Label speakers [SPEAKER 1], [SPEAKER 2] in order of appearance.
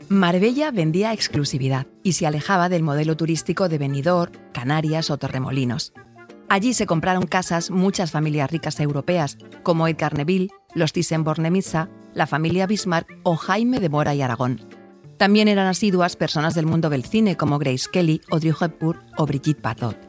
[SPEAKER 1] Marbella vendía exclusividad y se alejaba del modelo turístico de Benidorm, Canarias o Torremolinos. Allí se compraron casas muchas familias ricas europeas, como Edgar Neville, los Thyssen-Bornemisza, la familia Bismarck o Jaime de Mora y Aragón. También eran asiduas personas del mundo del cine como Grace Kelly, Audrey Hepburn o Brigitte Bardot.